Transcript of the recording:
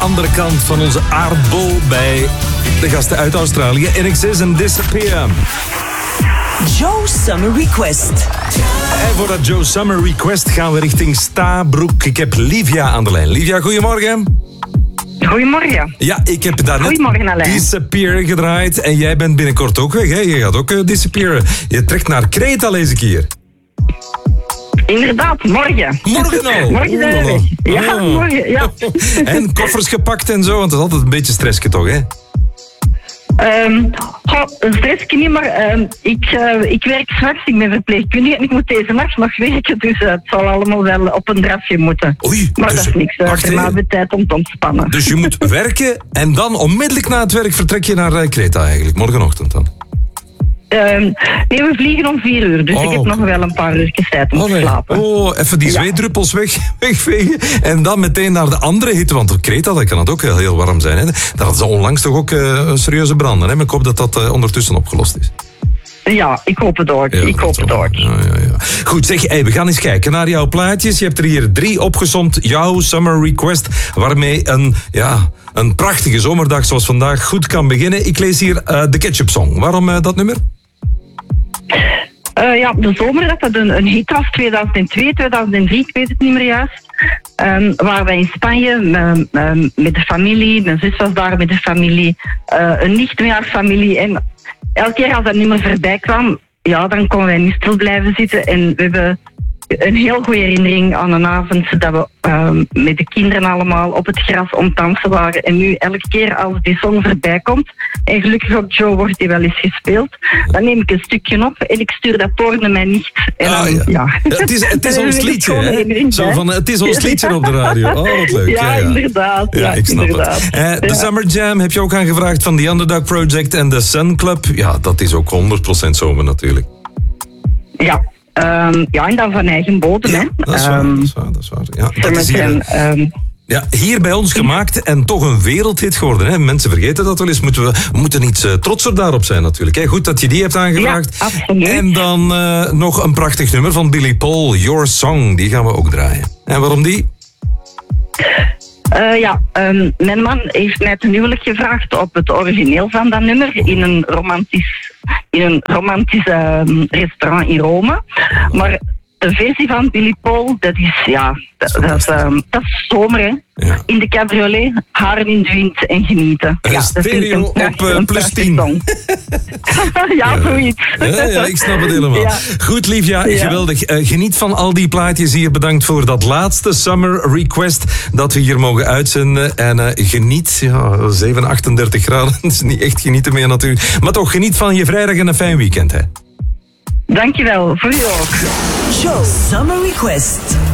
andere kant van onze aardbol bij de gasten uit Australië. INXS en Disappear. Joe Summer Request. En voor dat Joe Summer Request gaan we richting Stabroek. Ik heb Livia aan de lijn. Livia, goedemorgen. Goedemorgen. Ja, ik heb daar Goedemorgen, net Alain. Disappear gedraaid. En jij bent binnenkort ook weg, hè? Je gaat ook disappearen. Je trekt naar Kreta, lees ik hier. Inderdaad, morgen. Morgen al? Morgen zijn we weg. Ja, Ah. morgen, ja. En koffers gepakt en zo, want dat is altijd een beetje stressje toch, hè? Een stressje niet, maar ik werk s'nachts, ik ben verpleegkundige en ik moet deze nacht nog werken, dus het zal allemaal wel op een drafje moeten. Oei, Maar dus dat is niks, wacht daarna even. de tijd om te ontspannen. Dus je moet werken en dan onmiddellijk na het werk vertrek je naar Kreta eigenlijk, morgenochtend dan. Nee, we vliegen om 4 uur, dus Oh, ik heb oké. nog wel een paar uurtjes tijd om te nee. slapen. Oh, even die zweetdruppels wegvegen en dan meteen naar de andere hitte, want op Kreta dat kan het ook heel warm zijn. Hè? Daar hadden ze onlangs toch ook serieuze branden. Hè? Maar ik hoop dat dat ondertussen opgelost is. Ja, ik hoop het ook. Ja, ik hoop het ook. Ja. Goed, zeg, we gaan eens kijken naar jouw plaatjes. Je hebt er hier 3 opgesomd. Jouw Summer Request, waarmee een prachtige zomerdag zoals vandaag goed kan beginnen. Ik lees hier de Ketchup Song. Waarom dat nummer? De zomer dat een hit was, 2002, 2003, ik weet het niet meer juist. Waren wij in Spanje met de familie, mijn zus was daar met de familie, een nicht met haar familie. En elke keer als dat nummer voorbij kwam, ja, dan konden wij niet stil blijven zitten. En we hebben een heel goede herinnering aan een avond dat we met de kinderen allemaal op het gras om het dansen waren. En nu elke keer als die song voorbij komt, en gelukkig op Joe wordt die wel eens gespeeld, dan neem ik een stukje op en ik stuur dat door naar mijn nicht. En dan, Ja, het is ons liedje, hè? Zo van, het is ons liedje op de radio. Oh, wat leuk. Ja, inderdaad. Ja, ik snap inderdaad. het. De Summer Jam heb je ook aangevraagd van The Underdog Project en de Sun Club. Ja, dat is ook 100% zomer natuurlijk. Ja. En dan van eigen bodem, hè. Dat is waar, dat is waar. Ja, dat is hier, en, hier bij ons gemaakt en toch een wereldhit geworden. Hè? Mensen vergeten dat wel eens. We moeten iets trotser daarop zijn natuurlijk. Hè? Goed dat je die hebt aangevraagd. Ja, absoluut. En dan nog een prachtig nummer van Billy Paul, Your Song. Die gaan we ook draaien. En waarom die? Mijn man heeft mij ten huwelijk gevraagd op het origineel van dat nummer in een romantisch restaurant in Rome. Maar de versie van Billy Paul, dat is, dat is zomer, hè. Ja. In de cabriolet, haren in de wind en genieten. Stereo op plus 10. Zoiets. Ja, ik snap het helemaal. Ja. Goed, Livia, geweldig. Geniet van al die plaatjes hier. Bedankt voor dat laatste Summer Request dat we hier mogen uitzenden. En geniet, 7, 38 graden, dat is niet echt genieten meer natuurlijk. Maar toch, geniet van je vrijdag en een fijn weekend, hè. Dankjewel, voor u ook. Joe Summer Request.